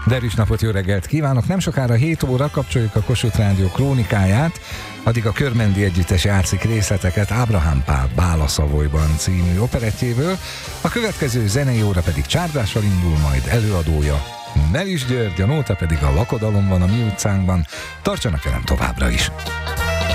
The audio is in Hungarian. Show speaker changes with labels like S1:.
S1: Derűs napot, jó reggelt kívánok! Nem sokára 7 óra kapcsoljuk a Kossuth Rádió krónikáját, addig a Körmendi Együttes játszik részleteket Ábrahám Pál Bála Szavolyban című operettjéből, a következő zenei óra pedig Csárdásról indul, majd előadója Melis György, a nóta pedig a Lakodalom van a mi utcánkban. Tartsanak velem továbbra is!